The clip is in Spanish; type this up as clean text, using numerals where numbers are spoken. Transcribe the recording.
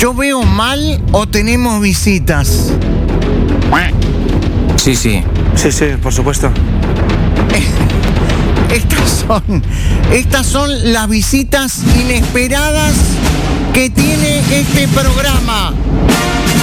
¿Yo veo mal o tenemos visitas? Sí, sí. Sí, por supuesto. Estas son las visitas inesperadas que tiene este programa.